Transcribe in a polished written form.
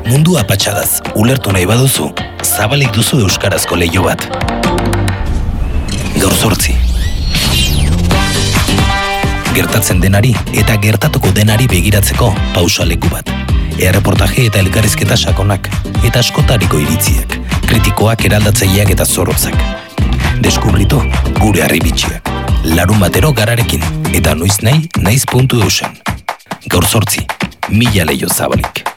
Mundu apatxadaz, ulertu nahi baduzu, zabalik duzu euskarazko leiho bat. Gaur 8. Gertatzen denari eta gertatuko denari begiratzeko pausaleku bat. Erreportaje eta elkarrizketa sakonak, eta askotariko iritziak, kritikoak, eraldatzaileak eta zorrotzak. Deskubritu gure harribitxiak. Larun batero gararekin, eta noiz nahi, naiz.eusen. Gaur 8, 1000 leiho zabalik.